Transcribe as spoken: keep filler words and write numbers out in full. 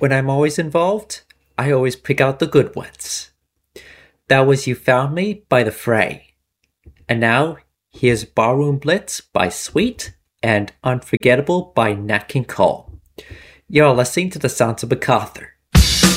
when I'm always involved, I always pick out the good ones. That was You Found Me by The Fray. And now, here's Barroom Blitz by Sweet and Unforgettable by Nat King Cole. You're listening to the Sounds of MacArthur.